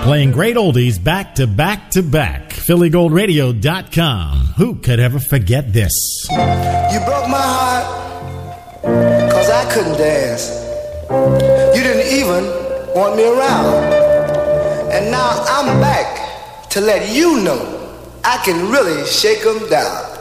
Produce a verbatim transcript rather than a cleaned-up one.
Playing great oldies back to back to back. Philly Gold Radio dot com. Who could ever forget this? You broke my heart because I couldn't dance. You didn't even want me around. And now I'm back to let you know I can really shake 'em down.